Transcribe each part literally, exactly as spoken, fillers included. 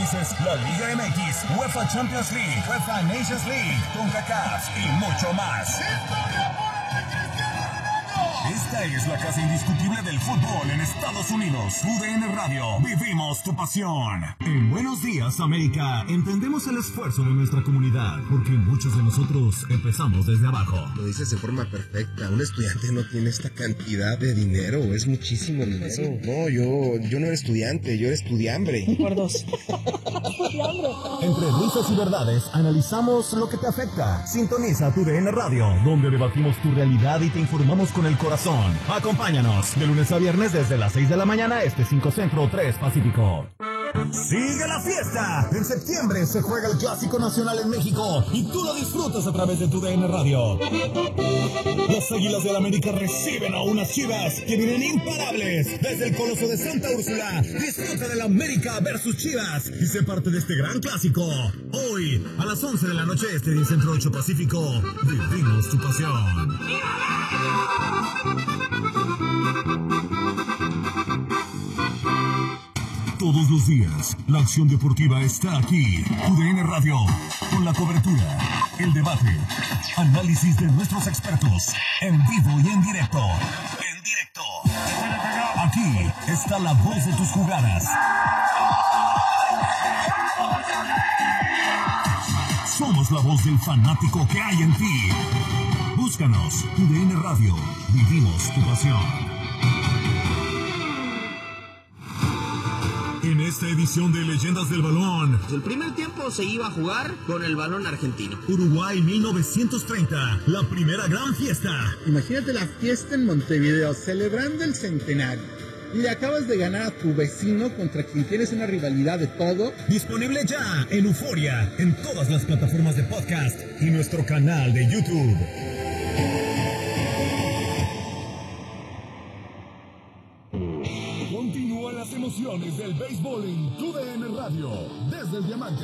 dices la Liga M X, UEFA Champions League, UEFA Nations League, CONCACAF y mucho más. Esta es la casa indiscutible del fútbol en Estados Unidos. U D N Radio, vivimos tu pasión. En Buenos Días, América, entendemos el esfuerzo de nuestra comunidad, porque muchos de nosotros empezamos desde abajo. Lo dices de forma perfecta. Un estudiante no tiene esta cantidad de dinero, es muchísimo dinero. ¿Sí? No, yo, yo no era estudiante, yo era estudiambre. Por dos. Entre risas y verdades, analizamos lo que te afecta. Sintoniza tu U D N Radio, donde debatimos tu realidad y te informamos con el corazón. Acompáñanos de lunes a viernes desde las seis de la mañana, este cinco Centro, tres Pacífico. ¡Sigue la fiesta! En septiembre se juega el Clásico Nacional en México y tú lo disfrutas a través de tu U D N Radio. Las Águilas del América reciben a unas Chivas que vienen imparables desde el Coloso de Santa Úrsula. Disfruta del América versus Chivas y sé parte de este gran clásico. Hoy, a las once de la noche, este en Centro ocho Pacífico, vivimos tu pasión. Todos los días, la acción deportiva está aquí. U D N Radio, con la cobertura, el debate, análisis de nuestros expertos, en vivo y en directo. En directo. Aquí está la voz de tus jugadas. Somos la voz del fanático que hay en ti. Búscanos, U D N Radio, vivimos tu pasión. En esta edición de Leyendas del Balón, el primer tiempo se iba a jugar con el balón argentino. Uruguay mil novecientos treinta, la primera gran fiesta. Imagínate la fiesta en Montevideo, celebrando el centenario. Y le acabas de ganar a tu vecino contra quien tienes una rivalidad de todo. Disponible ya en Euforia, en todas las plataformas de podcast y nuestro canal de YouTube. Continúan las emociones del béisbol en U D N Radio, desde el Diamante.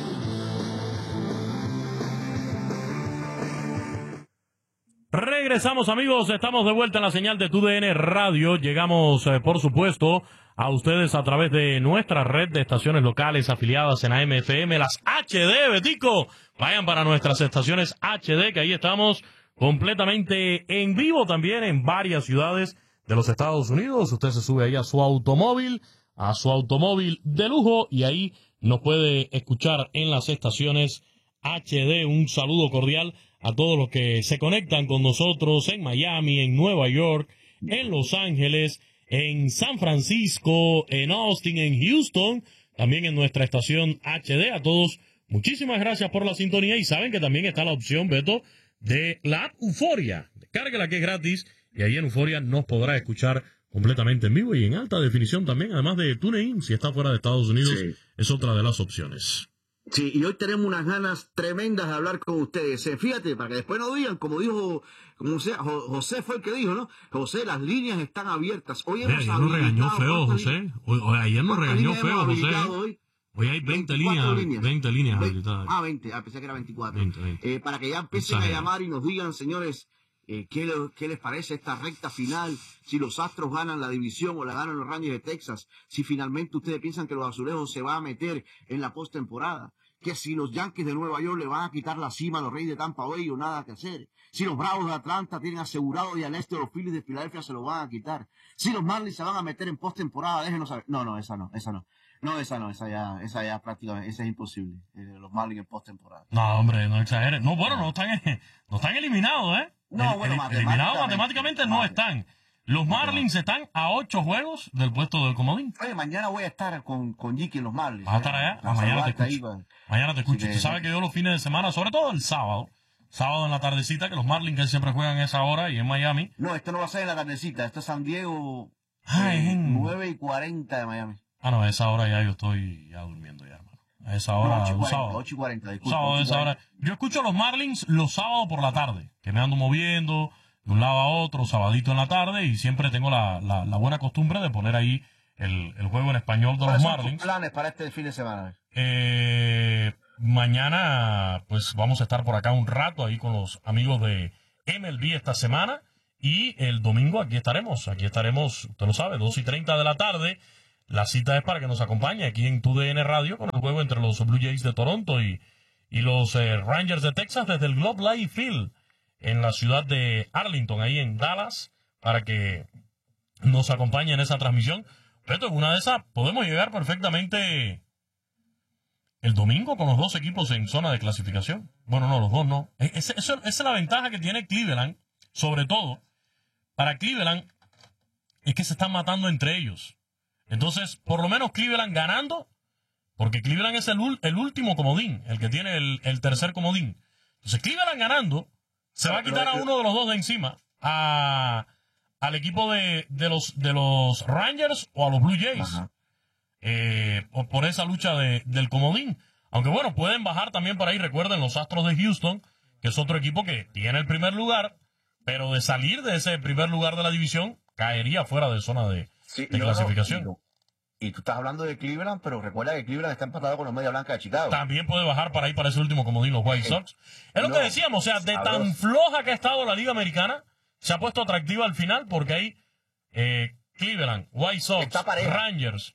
Regresamos, amigos, estamos de vuelta en la señal de U D N Radio. Llegamos, eh, por supuesto, a ustedes a través de nuestra red de estaciones locales afiliadas en A M F M, las H D, Betico. Vayan para nuestras estaciones H D, que ahí estamos completamente en vivo también en varias ciudades de los Estados Unidos. Usted se sube ahí a su automóvil, a su automóvil de lujo, y ahí nos puede escuchar en las estaciones H D. Un saludo cordial a todos los que se conectan con nosotros en Miami, en Nueva York, en Los Ángeles, en San Francisco, en Austin, en Houston, también en nuestra estación H D. A todos, muchísimas gracias por la sintonía, y saben que también está la opción, Beto, de la app Euforia. Descárguela, que es gratis, y ahí en Euforia nos podrá escuchar completamente en vivo y en alta definición también, además de TuneIn, si está fuera de Estados Unidos, sí, es otra de las opciones. Sí, y hoy tenemos unas ganas tremendas de hablar con ustedes. Eh, fíjate, para que después no digan, como dijo, como sea, José fue el que dijo, ¿no? José, las líneas están abiertas. Hoy hemos ayer nos regañó feo, José. Hoy, hoy, ayer nos regañó feo, José. Hoy? Hoy hay veinte líneas, líneas, veinte líneas habilitadas. Ah, veinte, ah, pensé que era veinticuatro. veinte, veinte. Eh, para que ya empiecen Exacto. a llamar y nos digan, señores, eh, ¿qué, ¿qué les parece esta recta final? Si los Astros ganan la división o la ganan los Rangers de Texas. Si finalmente ustedes piensan que los Azulejos se van a meter en la postemporada. Que si los Yankees de Nueva York le van a quitar la cima a los Reyes de Tampa Bay o nada que hacer. Si los Bravos de Atlanta tienen asegurado y al este de los Phillies de Filadelfia se lo van a quitar. Si los Marlins se van a meter en postemporada, déjenos saber. No, no, esa no, esa no. No, esa no, esa ya, esa ya prácticamente, esa es imposible. Eh, los Marlins en postemporada. No, hombre, no exageres. No, bueno, no están, no están eliminados, ¿eh? No, el, bueno, el, matemáticamente. Eliminados matemáticamente no están. Los Marlins están a ocho juegos del puesto del comodín. Oye, mañana voy a estar con, con Jiki en los Marlins. ¿Vas a estar allá? Ah, mañana te escucho. Ahí, pues. Mañana te escucho. Tú sabes que yo los fines de semana, sobre todo el sábado, sábado en la tardecita, que los Marlins que siempre juegan a esa hora y en Miami. No, esto no va a ser en la tardecita. Esto es San Diego, ah, eh, en... nueve y cuarenta de Miami. Ah, no, a esa hora ya yo estoy ya durmiendo ya, hermano. A esa hora, no, ocho y cuarenta, un sábado. ocho y cuarenta, disculpa. Sábado a esa hora. Yo escucho a los Marlins los sábados por la tarde, que me ando moviendo de un lado a otro, sabadito en la tarde, y siempre tengo la, la, la buena costumbre de poner ahí el, el juego en español de los Marlins. ¿Cuáles son tus planes para este fin de semana? Eh, mañana, pues vamos a estar por acá un rato ahí con los amigos de M L B esta semana, y el domingo aquí estaremos, aquí estaremos, usted lo sabe, dos y treinta de la tarde, la cita es para que nos acompañe aquí en tu D N Radio con el juego entre los Blue Jays de Toronto y, y los eh, Rangers de Texas desde el Globe Life Field en la ciudad de Arlington, ahí en Dallas, para que nos acompañe en esa transmisión. Pero en una de esas podemos llegar perfectamente el domingo con los dos equipos en zona de clasificación. Bueno, no, los dos no. Esa, esa, esa es la ventaja que tiene Cleveland, sobre todo. Para Cleveland es que se están matando entre ellos. Entonces, por lo menos Cleveland ganando, porque Cleveland es el, el último comodín, el que tiene el, el tercer comodín. Entonces, Cleveland ganando, se va a quitar a uno de los dos de encima, a, al equipo de, de, los, de los Rangers o a los Blue Jays, eh, por, por esa lucha de, del comodín. Aunque bueno, pueden bajar también por ahí, recuerden, los Astros de Houston, que es otro equipo que tiene el primer lugar, pero de salir de ese primer lugar de la división, caería fuera de zona de, sí, de clasificación. No, y, y tú estás hablando de Cleveland, pero recuerda que Cleveland está empatado con los Media Blanca de Chicago. También puede bajar para ahí para ese último comodín los White Sox. Es lo no, que decíamos, o sea, de sabroso. Tan floja que ha estado la Liga Americana, se ha puesto atractiva al final porque hay eh, Cleveland, White Sox, Rangers,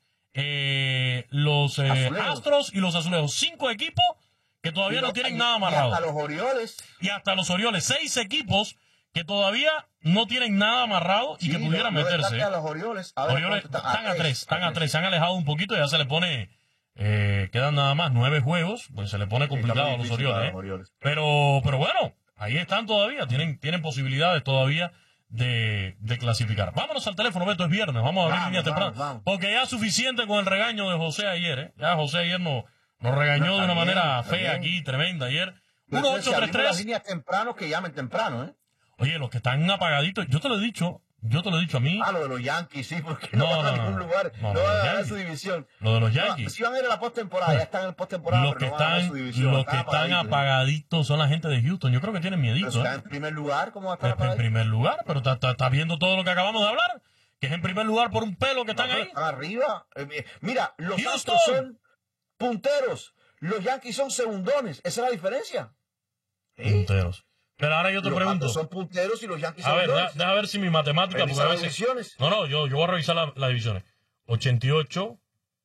eh, los eh, Astros y los Azulejos. Cinco equipos que todavía no, no tienen y, nada amarrado. Y hasta los Orioles. Y hasta los Orioles. Seis equipos que todavía no tienen nada amarrado y sí, que pudieran no, no meterse. A los Orioles, a ver, Orioles están, están a tres, están a tres, se han alejado un poquito y ya se le pone, eh, quedan nada más nueve juegos, pues se le pone complicado sí, a los Orioles, ¿eh? Orioles. Pero, pero bueno, ahí están todavía, tienen, tienen posibilidades todavía de, de clasificar. Vámonos al teléfono, Beto, es viernes, vamos a abrir línea temprano, porque ya es suficiente con el regaño de José ayer, ¿eh? Ya José ayer nos, nos regañó no, de una bien, manera fea aquí, tremenda ayer. uno ocho tres tres. Las líneas temprano que llamen temprano, ¿eh? Oye, los que están apagaditos, yo te lo he dicho, yo te lo he dicho a mí. Ah, lo de los Yankees, sí, porque no, no van a ningún no, lugar, no, no, no van a ganar su división. Lo de los Yankees. No, si van a ir a la postemporada, ya están en postemporada, los pero que no van a ganar su están, división. Los que están apagaditos son la gente de Houston, yo creo que tienen miedito. Pero ¿eh? están en primer lugar, ¿cómo va a estar apagaditos? En primer lugar, pero estás está, está viendo todo lo que acabamos de hablar, que es en primer lugar por un pelo que están no, ahí. Están arriba. Eh, mira, los Astros son punteros, los Yankees son segundones, esa es la diferencia. Punteros. Pero ahora yo te los pregunto. Son punteros y los Yankees a son ver, deja, deja ver si mi matemática. Porque a veces, divisiones. No, no, yo, yo voy a revisar las la divisiones. ochenta y ocho.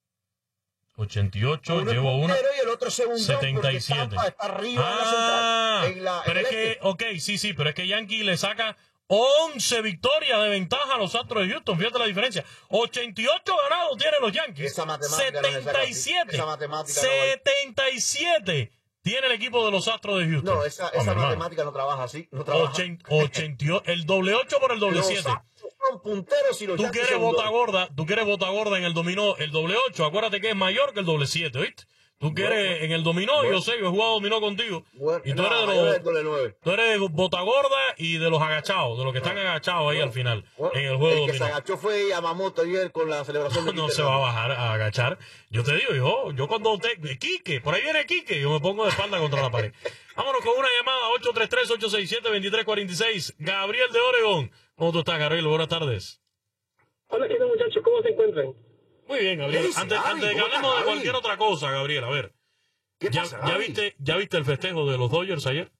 ochenta y ocho, uno llevo una. Y el otro setenta y siete. Está arriba ah, en la, en pero el es que, ok, sí, sí, pero es que Yankee le saca once victorias de ventaja a los Astros de Houston. Fíjate la diferencia. ochenta y ocho ganados tienen los Yankees. Esa matemática setenta y siete. Esa matemática setenta y siete. Tiene el equipo de los Astros de Houston. No, esa, esa Hombre, matemática no trabaja así. No trabaja. ochenta, ochenta, el doble ocho por el doble siete. Son punteros y los tú Yankees quieres son bota dos. gorda, tú quieres bota gorda en el dominó, el doble ocho. Acuérdate que es mayor que el doble siete, ¿viste? Tú quieres bueno, en el dominó, bueno. Yo sé, yo he jugado dominó contigo. Bueno, y tú, no, eres de los, tú eres de bota gorda y de los agachados, de los que están bueno. agachados ahí bueno. al final. Bueno. En el juego el dominó. que se agachó fue Yamamoto ayer con la celebración de No se va a bajar a agachar. Yo te digo, yo, yo cuando te. Quique, por ahí viene Quique, yo me pongo de espalda contra la pared. Vámonos con una llamada, ocho tres tres, ocho seis siete, dos tres cuatro seis. Gabriel de Oregón. ¿Cómo tú estás, Gabriel? Buenas tardes. Hola, ¿qué tal, muchachos? ¿Cómo se encuentran? Muy bien, Gabriel. Dice, Antes, Gaby, antes de que hablemos de cualquier otra cosa, Gabriel, a ver. ¿Qué ¿Ya, pasa, ya, viste, ¿Ya viste el festejo de los Dodgers ayer?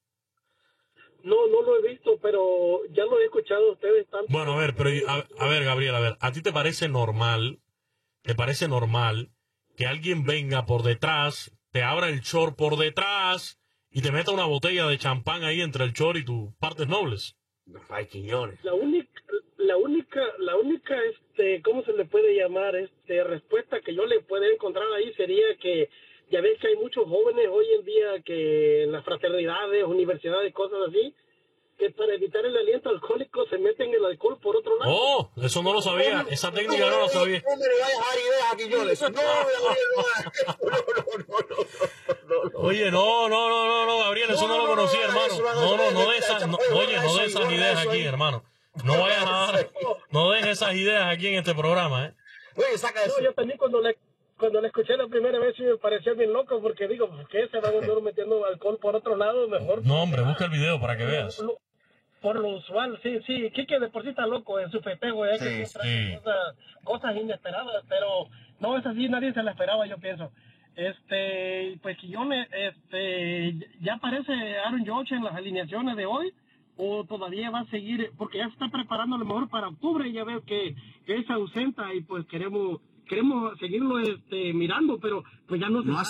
No, no lo he visto, pero ya lo he escuchado a ustedes tanto. Bueno, a ver, pero a, a ver, Gabriel, a ver, ¿a ti te parece normal, te parece normal que alguien venga por detrás, te abra el short por detrás y te meta una botella de champán ahí entre el short y tus partes nobles? Ay, Quiñones. La única, la única, la única, este, ¿cómo se le puede llamar? Este, respuesta que yo le puedo encontrar ahí sería que ya ves que hay muchos jóvenes hoy en día que en las fraternidades, universidades, cosas así, que para evitar el aliento alcohólico se meten el alcohol por otro lado. Oh, eso no lo sabía, esa técnica no lo sabía. No me le vayas a dar ideas a Quiñones. No, no, no, no. Oye, no, no, no, no, no, Gabriel, eso no lo conocía, hermano. No, no, no de esas, no, oye, no de esas ideas aquí, hermano. No vayas a dar, no dejes esas ideas aquí en este programa, ¿eh? Oye, saca eso. No, yo también cuando le Cuando la escuché la primera vez sí me pareció bien loco, porque digo, ¿por qué se van a andar metiendo alcohol por otro lado? Mejor. No, hombre, busca el video para que veas. Lo, por lo usual, sí, sí. Quique de por sí está loco en su festejo, ¿eh? Sí, que sí. trae cosas, cosas inesperadas, pero no es así, nadie se la esperaba, yo pienso. Este, pues Quiñones, este, ya aparece Aaron Judge en las alineaciones de hoy, o todavía va a seguir, porque ya se está preparando a lo mejor para octubre, ya veo que, que se ausenta y pues queremos queremos seguirlo este, mirando, pero pues ya no se No sabe.